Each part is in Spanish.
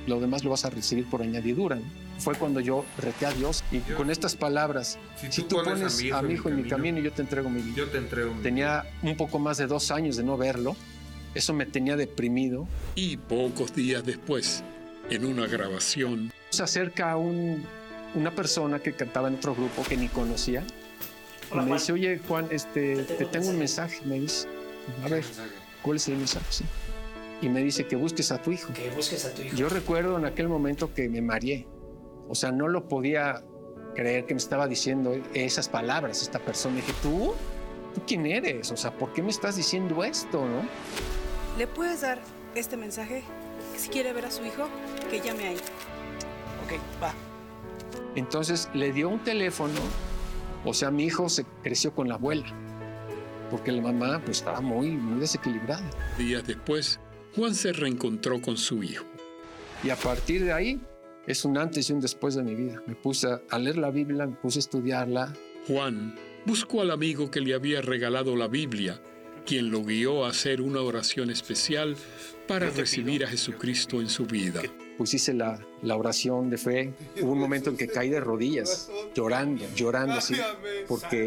lo demás lo vas a recibir por añadidura, ¿no? Fue cuando yo reté a Dios y con estas palabras: si tú pones a mi hijo en mi camino, yo te entrego mi vida. Tenía un poco más de 2 años de no verlo. Eso me tenía deprimido. Y pocos días después, en una grabación, Se acerca una persona que cantaba en otro grupo que ni conocía. Y me dice: oye, Juan, te tengo un mensaje. Me dice: a ver, ¿cuál es el mensaje? Sí. Y me dice que busques a tu hijo. Que busques a tu hijo. Yo recuerdo en aquel momento que me mareé. O sea, no lo podía creer que me estaba diciendo esas palabras esta persona. Y dije: ¿Tú quién eres? O sea, ¿por qué me estás diciendo esto, no? ¿Le puedes dar este mensaje? Si quiere ver a su hijo, que llame ahí. Ok, va. Entonces le dio un teléfono. O sea, mi hijo se creció con la abuela, porque la mamá pues estaba muy desequilibrada. Días después, Juan se reencontró con su hijo. Y a partir de ahí, es un antes y un después de mi vida. Me puse a leer la Biblia, me puse a estudiarla. Juan buscó al amigo que le había regalado la Biblia, quien lo guió a hacer una oración especial para recibir a Jesucristo en su vida. Pues hice la oración de fe. Hubo un momento en que caí de rodillas, llorando así, porque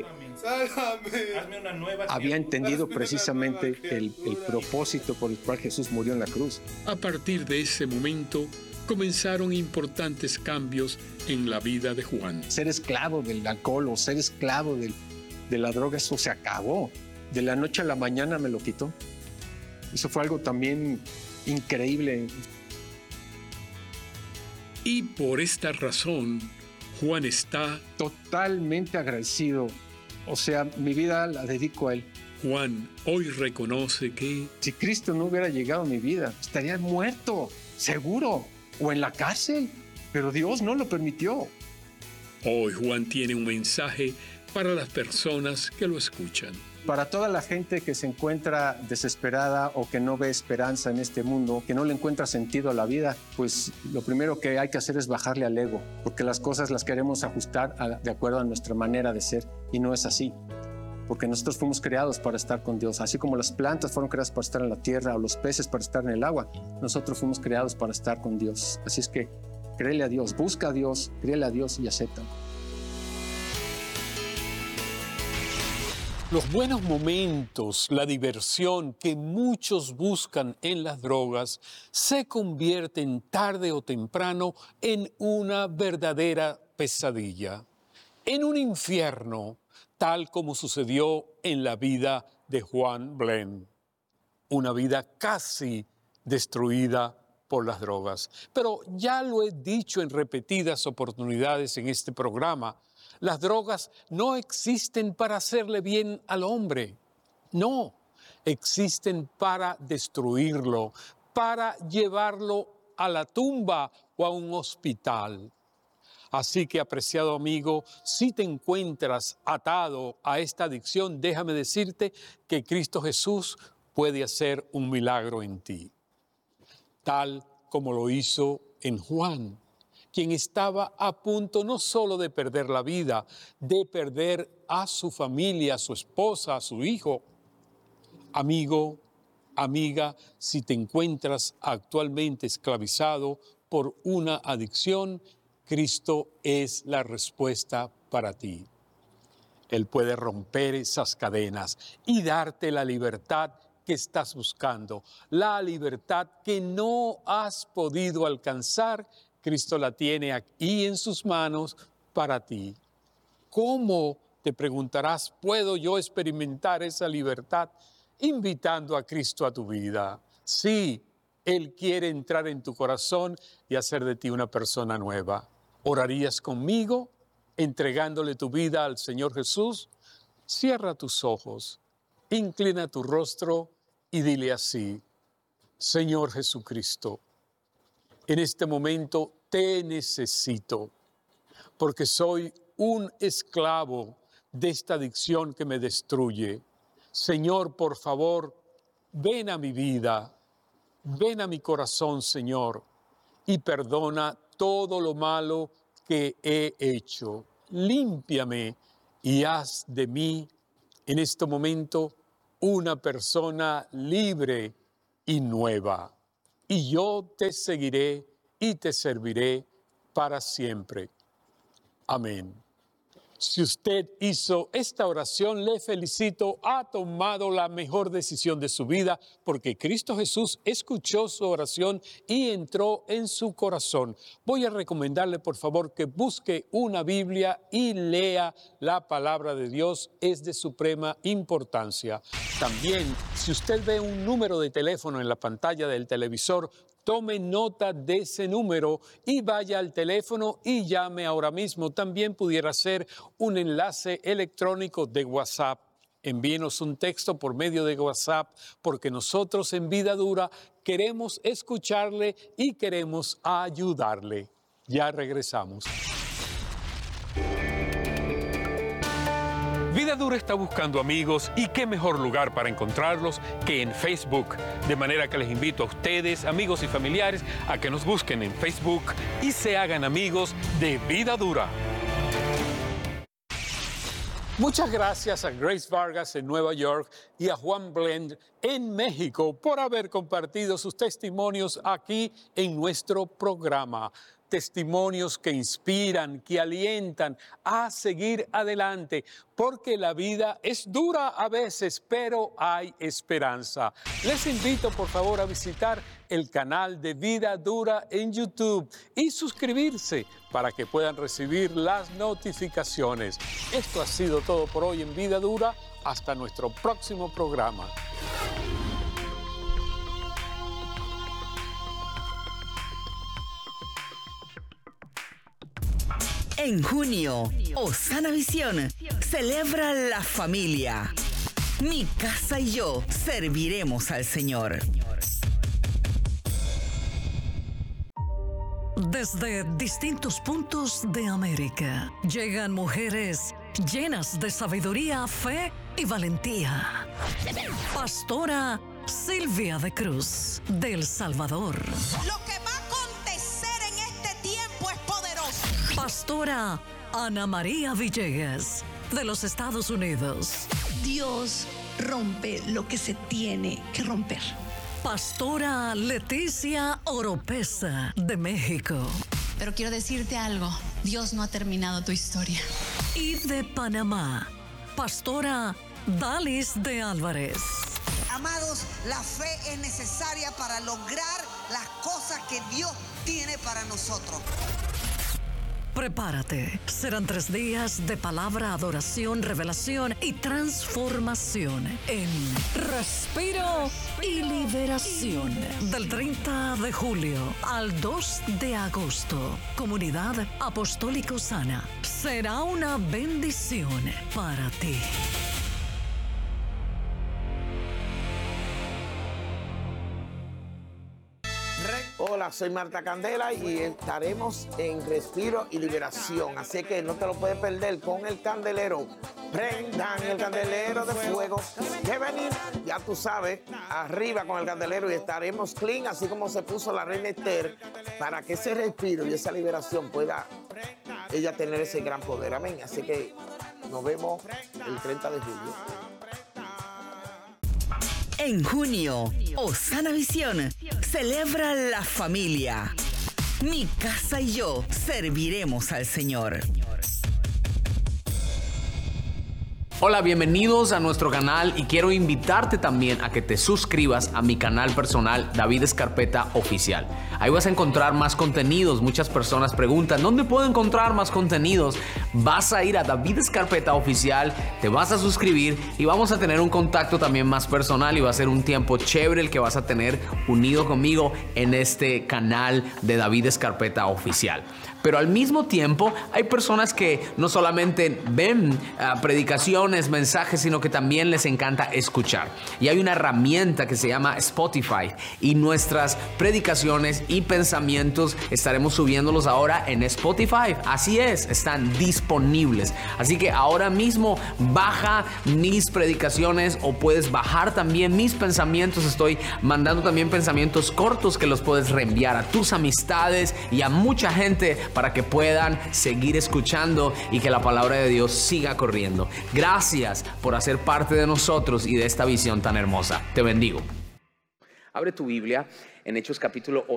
había entendido precisamente el propósito por el cual Jesús murió en la cruz. A partir de ese momento, comenzaron importantes cambios en la vida de Juan. Ser esclavo del alcohol o ser esclavo de la droga, eso se acabó. De la noche a la mañana me lo quitó. Eso fue algo también increíble. Y por esta razón, Juan está totalmente agradecido. O sea, mi vida la dedico a él. Juan hoy reconoce que si Cristo no hubiera llegado a mi vida, estaría muerto, seguro, o en la cárcel, pero Dios no lo permitió. Hoy Juan tiene un mensaje para las personas que lo escuchan. Para toda la gente que se encuentra desesperada o que no ve esperanza en este mundo, que no le encuentra sentido a la vida, pues lo primero que hay que hacer es bajarle al ego, porque las cosas las queremos ajustar de acuerdo a nuestra manera de ser, y no es así. Porque nosotros fuimos creados para estar con Dios. Así como las plantas fueron creadas para estar en la tierra o los peces para estar en el agua, nosotros fuimos creados para estar con Dios. Así es que créele a Dios, busca a Dios, créele a Dios y acéptalo. Los buenos momentos, la diversión que muchos buscan en las drogas se convierten tarde o temprano en una verdadera pesadilla, en un infierno, tal como sucedió en la vida de Juan Blem. Una vida casi destruida por las drogas. Pero ya lo he dicho en repetidas oportunidades en este programa, las drogas no existen para hacerle bien al hombre. No, existen para destruirlo, para llevarlo a la tumba o a un hospital. Así que, apreciado amigo, si te encuentras atado a esta adicción, déjame decirte que Cristo Jesús puede hacer un milagro en ti, tal como lo hizo en Juan, quien estaba a punto no solo de perder la vida, de perder a su familia, a su esposa, a su hijo. Amigo, amiga, si te encuentras actualmente esclavizado por una adicción, Cristo es la respuesta para ti. Él puede romper esas cadenas y darte la libertad que estás buscando, la libertad que no has podido alcanzar. Cristo la tiene aquí en sus manos para ti. ¿Cómo, te preguntarás, puedo yo experimentar esa libertad? Invitando a Cristo a tu vida. Sí, Él quiere entrar en tu corazón y hacer de ti una persona nueva. ¿Orarías conmigo, entregándole tu vida al Señor Jesús? Cierra tus ojos, inclina tu rostro y dile así: Señor Jesucristo, en este momento te necesito, porque soy un esclavo de esta adicción que me destruye. Señor, por favor, ven a mi vida, ven a mi corazón, Señor, y perdona todo lo malo que he hecho. Límpiame y haz de mí en este momento una persona libre y nueva. Y yo te seguiré y te serviré para siempre. Amén. Si usted hizo esta oración, le felicito, ha tomado la mejor decisión de su vida porque Cristo Jesús escuchó su oración y entró en su corazón. Voy a recomendarle, por favor, que busque una Biblia y lea la palabra de Dios. Es de suprema importancia. También, si usted ve un número de teléfono en la pantalla del televisor, tome nota de ese número y vaya al teléfono y llame ahora mismo. También pudiera ser un enlace electrónico de WhatsApp. Envíenos un texto por medio de WhatsApp porque nosotros en Vida Dura queremos escucharle y queremos ayudarle. Ya regresamos. Vida Dura está buscando amigos y qué mejor lugar para encontrarlos que en Facebook. De manera que les invito a ustedes, amigos y familiares, a que nos busquen en Facebook y se hagan amigos de Vida Dura. Muchas gracias a Grace Vargas en Nueva York y a Juan Blend en México por haber compartido sus testimonios aquí en nuestro programa. Testimonios que inspiran, que alientan a seguir adelante, porque la vida es dura a veces, pero hay esperanza. Les invito, por favor, a visitar el canal de Vida Dura en YouTube y suscribirse para que puedan recibir las notificaciones. Esto ha sido todo por hoy en Vida Dura. Hasta nuestro próximo programa. En junio, Osana Visión celebra la familia. Mi casa y yo serviremos al Señor. Desde distintos puntos de América llegan mujeres llenas de sabiduría, fe y valentía. Pastora Silvia de Cruz, de El Salvador. Lo que va a acontecer en este tiempo es poderoso. Pastora Ana María Villegas, de los Estados Unidos. Dios rompe lo que se tiene que romper. Pastora Leticia Oropesa, de México. Pero quiero decirte algo, Dios no ha terminado tu historia. Y de Panamá, Pastora Dalis de Álvarez. Amados, la fe es necesaria para lograr las cosas que Dios tiene para nosotros. Prepárate, serán 3 días de palabra, adoración, revelación y transformación en Respiro y Liberación. Del 30 de julio al 2 de agosto, Comunidad Apostólica Osana. Será una bendición para ti. Hola, soy Marta Candela y estaremos en Respiro y Liberación. Así que no te lo puedes perder con el candelero. Prendan el candelero de fuego. Que venir, ya tú sabes, arriba con el candelero y estaremos clean, así como se puso la reina Esther, para que ese respiro y esa liberación pueda ella tener ese gran poder. Amén. Así que nos vemos el 30 de julio. En junio, Osana Visión celebra la familia. Mi casa y yo serviremos al Señor. Hola, bienvenidos a nuestro canal y quiero invitarte también a que te suscribas a mi canal personal David Escarpeta Oficial. Ahí vas a encontrar más contenidos. Muchas personas preguntan, ¿dónde puedo encontrar más contenidos? Vas a ir a David Escarpeta Oficial, te vas a suscribir y vamos a tener un contacto también más personal y va a ser un tiempo chévere el que vas a tener unido conmigo en este canal de David Escarpeta Oficial. Pero al mismo tiempo hay personas que no solamente ven predicaciones, mensajes, sino que también les encanta escuchar. Y hay una herramienta que se llama Spotify y nuestras predicaciones y pensamientos estaremos subiéndolos ahora en Spotify. Así es, están disponibles. Así que ahora mismo baja mis predicaciones o puedes bajar también mis pensamientos. Estoy mandando también pensamientos cortos que los puedes reenviar a tus amistades y a mucha gente para que puedan seguir escuchando y que la palabra de Dios siga corriendo. Gracias por hacer parte de nosotros y de esta visión tan hermosa. Te bendigo. Abre tu Biblia en Hechos capítulo 8.